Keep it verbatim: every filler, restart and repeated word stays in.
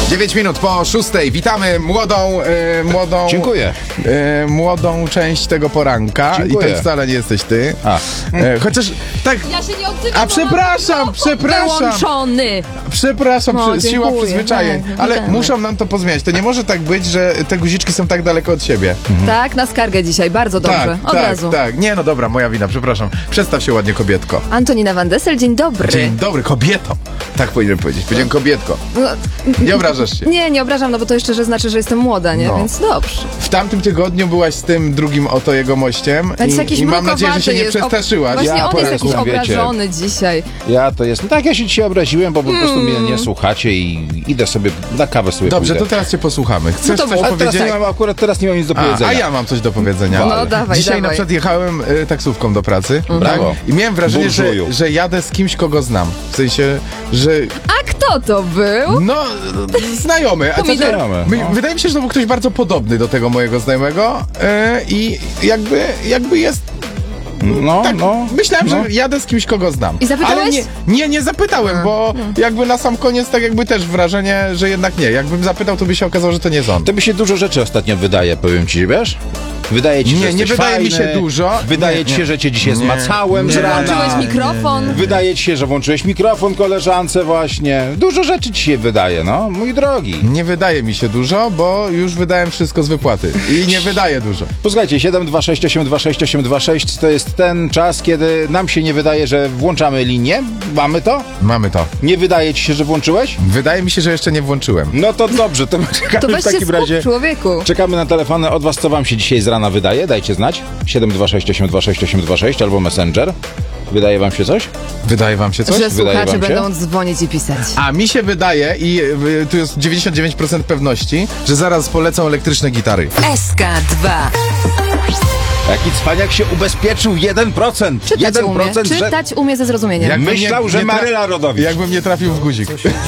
dziewięć minut po szóstej. Witamy młodą, e, młodą... Dziękuję. E, młodą część tego poranka. Dziękuję. I to wcale nie jesteś ty. A. E, chociaż tak... Ja się nie odzywam. A przepraszam, przepraszam. Wyłączony. Przepraszam, No, przy, siła dziękuję. przyzwyczajeń. Tak, Ale witamy. muszą nam to pozmieniać. To nie może tak być, że te guziczki są tak daleko od siebie. Tak, na skargę dzisiaj, bardzo dobrze. Tak, Od tak, razu. tak. Nie, no dobra, moja wina, przepraszam. Przedstaw się ładnie, kobietko. Antonina Van Dessel, dzień dobry. Dzień dobry, kobieto. Tak powinienem powiedzieć. Powiedziałem kobietko. No, Nie obrażasz się. nie, nie obrażam, no bo to jeszcze, że znaczy, że jestem młoda, nie? No. Więc dobrze. W tamtym tygodniu byłaś z tym drugim oto jego mościem Więc i, jakiś i mam nadzieję, że się nie jest. O, przestraszyłaś. Właśnie Ja on jest jakiś poranku, wiecie. obrażony dzisiaj. Ja to jest. No tak, ja się dzisiaj obraziłem, bo po prostu mnie nie słuchacie i idę sobie na kawę sobie Dobrze, pójdę. to teraz cię posłuchamy. Chcesz No to coś mów. Ale teraz powiedzieć? nie mam, akurat teraz nie mam nic do A, powiedzenia. a ja mam coś do powiedzenia. No, dawaj, Dzisiaj dawaj. na przykład jechałem y, taksówką do pracy. Brawo. Tak? I miałem wrażenie, że, Burżuju. że jadę z kimś, kogo znam. W sensie, że A kto to był? no, znajomy. A co Pomidor. to- Znajomy, my, no. Wydaje mi się, że to był ktoś bardzo podobny do tego mojego znajomego y, i jakby, jakby jest No, tak, no. myślałem, no. że jadę z kimś, kogo znam. I zapytałeś? Ale nie, nie, nie zapytałem, bo jakby na sam koniec tak jakby też wrażenie, że jednak nie. Jakbym zapytał, to by się okazało, że to nie jest on. To mi się dużo rzeczy ostatnio wydaje, powiem ci, wiesz? Wydaje ci się, Nie, że nie jesteś wydaje mi fajny, się dużo. Wydaje Nie, ci nie. się, że cię dzisiaj Nie. zmacałem Nie. z rana. Włączyłeś mikrofon? Wydaje ci się, że włączyłeś mikrofon koleżance właśnie. Dużo rzeczy ci się wydaje, no, mój drogi. Nie wydaje mi się dużo, bo już wydałem wszystko z wypłaty. I nie wydaje dużo. Posłuchajcie, siedem dwa sześć osiem dwa sześć osiem dwa sześć to jest ten czas, kiedy nam się nie wydaje, że włączamy linię. Mamy to? Mamy to. Nie wydaje ci się, że włączyłeś? Wydaje mi się, że jeszcze nie włączyłem. No to dobrze, to czekamy To w weź się takim skup, razie. człowieku. Czekamy na telefony od was, co wam się dzisiaj z rana wydaje. Dajcie znać. siedem dwa sześć osiem dwa sześć osiem dwa sześć albo Messenger. Wydaje wam się coś? Wydaje wam się coś? Że Wydaje słuchacze wam się? będą dzwonić i pisać. A mi się wydaje, i y, tu jest dziewięćdziesiąt dziewięć procent pewności, że zaraz polecą elektryczne gitary. S K dwa. Jaki cwaniak się ubezpieczył? jeden procent. Czytać jeden umie. procent, że... Czytać umie ze zrozumieniem. Jakbym Myślał, że tra- Maryla Rodowicz. Jakbym nie trafił w guzik.